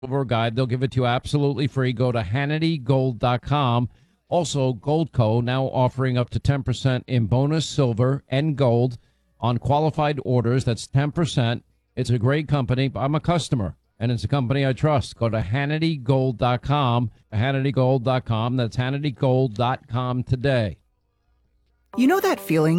Silver guide. They'll give it to you absolutely free. Go to HannityGold.com. Also, Goldco now offering up to 10% in bonus silver and gold on qualified orders. That's 10%. It's a great company. I'm a customer, and it's a company I trust. Go to HannityGold.com. HannityGold.com. That's HannityGold.com today. You know that feeling